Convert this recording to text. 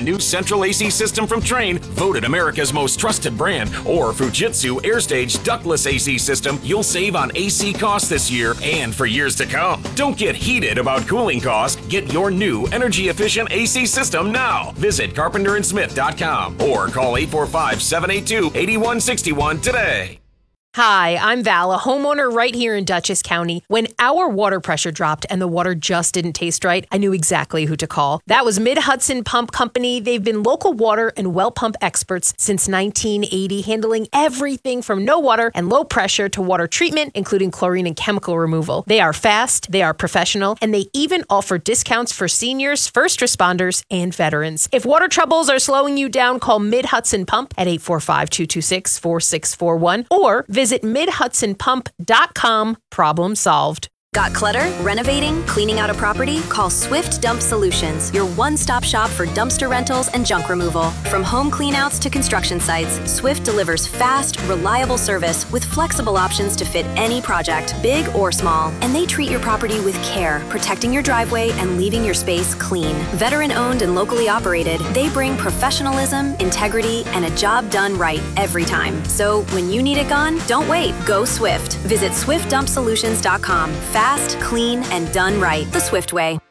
new central AC system from Trane, voted America's most trusted brand, or Fujitsu AirStage ductless AC system, you'll save on AC costs this year and for years to come. Don't get heated about cooling costs. Get your new energy-efficient AC system now. Visit carpenterandsmith.com or call 845-782-8161 today. Hi, I'm Val, a homeowner right here in Dutchess County. When our water pressure dropped and the water just didn't taste right, I knew exactly who to call. That was Mid-Hudson Pump Company. They've been local water and well pump experts since 1980, handling everything from no water and low pressure to water treatment, including chlorine and chemical removal. They are fast, they are professional, and they even offer discounts for seniors, first responders, and veterans. If water troubles are slowing you down, call Mid-Hudson Pump at 845-226-4641 or visit MidHudsonPump.com. Problem solved. Got clutter? Renovating? Cleaning out a property? Call Swift Dump Solutions, your one-stop shop for dumpster rentals and junk removal. From home cleanouts to construction sites, Swift delivers fast, reliable service with flexible options to fit any project, big or small. And they treat your property with care, protecting your driveway and leaving your space clean. Veteran-owned and locally operated, they bring professionalism, integrity, and a job done right every time. So when you need it gone, don't wait. Go Swift. Visit SwiftDumpSolutions.com. Fast, clean, and done right the Swift way.